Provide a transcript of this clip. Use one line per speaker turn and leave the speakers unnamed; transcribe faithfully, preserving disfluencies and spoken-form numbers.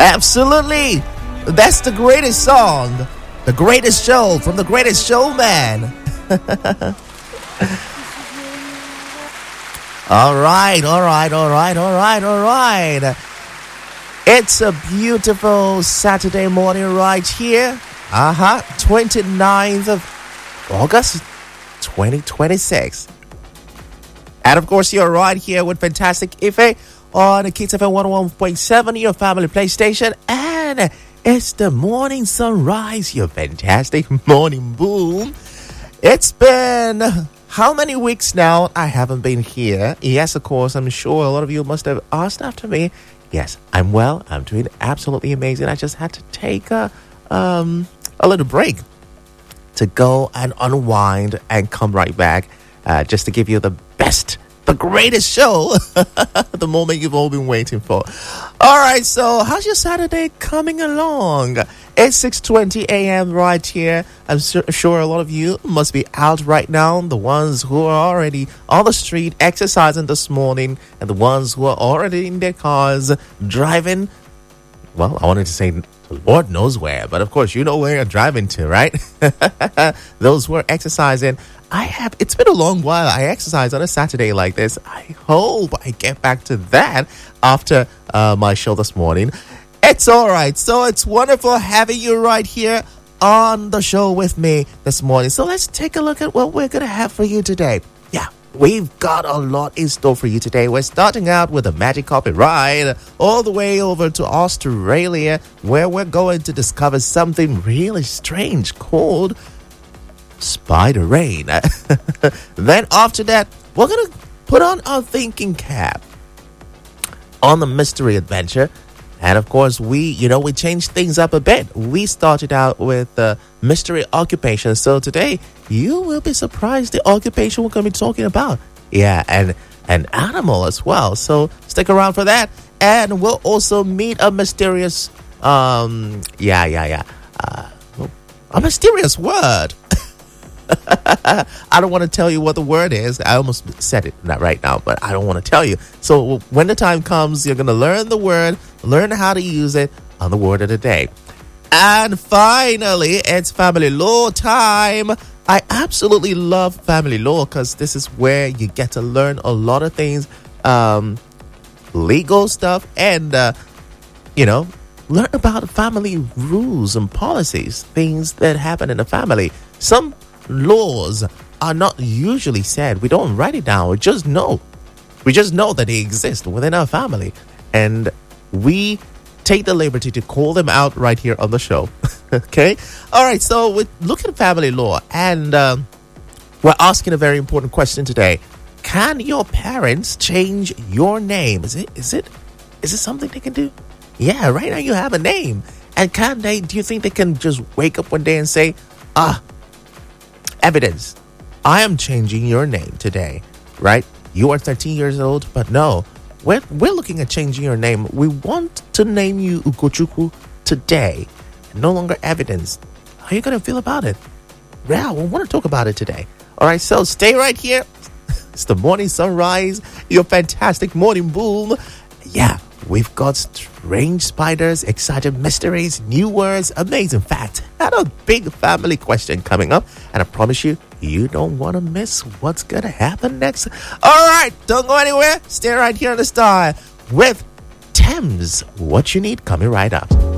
Absolutely. That's the greatest song. The greatest show from the greatest showman. all right, all right, all right, all right, all right. It's a beautiful Saturday morning right here. Uh-huh. twenty-ninth of August, twenty twenty-six. And of course, you're right here with Fantastic Ife on the Kids F M one oh one point seven, your family PlayStation. And it's the morning sunrise, your fantastic morning boom. It's been how many weeks now I haven't been here? Yes, of course, I'm sure a lot of you must have asked after me. Yes, I'm well. I'm doing absolutely amazing. I just had to take a, um, a little break to go and unwind and come right back uh, just to give you the best, the greatest show, the moment you've all been waiting for. All right, so how's your Saturday coming along? It's six twenty a.m. right here. I'm su- sure a lot of you must be out right now. The ones who are already on the street exercising this morning, and the ones who are already in their cars driving. Well, I wanted to say Lord knows where, but of course you know where you're driving to, right? Those who are exercising. I have, it's been a long while I exercise on a Saturday like this. I hope I get back to that after uh, my show this morning. It's all right. So it's wonderful having you right here on the show with me this morning. So let's take a look at what we're going to have for you today. Yeah, we've got a lot in store for you today. We're starting out with a magic carpet ride all the way over to Australia, where we're going to discover something really strange called Spider Rain. Then after that, we're going to put on our thinking cap on the mystery adventure. And of course, we, you know, we changed things up a bit. We started out with uh, mystery occupation. So today, you will be surprised the occupation we're going to be talking about. Yeah, and an animal as well. So stick around for that. And we'll also meet a mysterious, um, yeah, yeah, yeah, uh, a mysterious word. I don't want to tell you what the word is. I almost said it not right now, but I don't want to tell you. So when the time comes, you're going to learn the word, learn how to use it on the word of the day. And finally, it's family law time. I absolutely love family law because this is where you get to learn a lot of things, um, legal stuff, and, uh, you know, learn about family rules and policies, things that happen in a family. Some laws are not usually said. We don't write it down. We just know. We just know that they exist within our family. And we take the liberty to call them out right here on the show. Okay? All right. So we're looking at family law. And um, we're asking a very important question today. Can your parents change your name? Is it? Is it? Is it something they can do? Yeah, right now you have a name. And can they? Do you think they can just wake up one day and say, ah, evidence, I am changing your name today, right? You are thirteen years old, but no, we're, we're looking at changing your name. We want to name you Ugochukwu today, no longer evidence. How are you going to feel about it? Yeah, we want to talk about it today. All right, so stay right here. It's the morning sunrise, your fantastic morning boom. Yeah, we've got strange spiders, exciting mysteries, new words, amazing facts, and a big family question coming up. And I promise you, you don't want to miss what's going to happen next. All right, don't go anywhere. Stay right here on the Star with Thames. What you need coming right up.